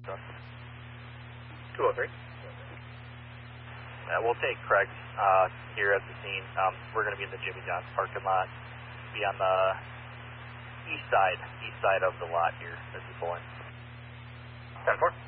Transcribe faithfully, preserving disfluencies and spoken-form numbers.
two oh three. Uh, we'll take Craig uh, here at the scene. Um, we're going to be in the Jimmy John's parking lot. Be on the east side, east side of the lot here as we pull in. ten four.